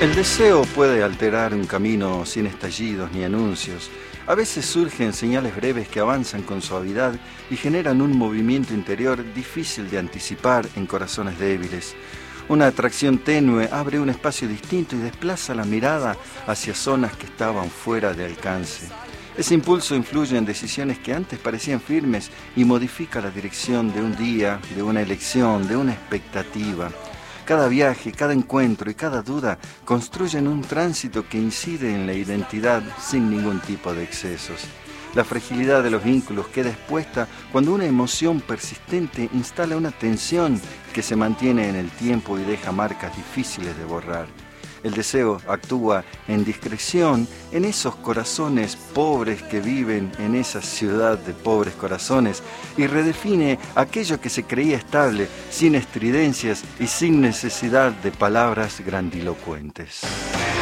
El deseo puede alterar un camino sin estallidos ni anuncios. A veces surgen señales breves que avanzan con suavidad y generan un movimiento interior difícil de anticipar en corazones débiles. Una atracción tenue abre un espacio distinto y desplaza la mirada hacia zonas que estaban fuera de alcance. Ese impulso influye en decisiones que antes parecían firmes y modifica la dirección de un día, de una elección, de una expectativa. Cada viaje, cada encuentro y cada duda construyen un tránsito que incide en la identidad sin ningún tipo de excesos. La fragilidad de los vínculos queda expuesta cuando una emoción persistente instala una tensión que se mantiene en el tiempo y deja marcas difíciles de borrar. El deseo actúa en discreción en esos corazones pobres que viven en esa ciudad de pobres corazones y redefine aquello que se creía estable, sin estridencias y sin necesidad de palabras grandilocuentes.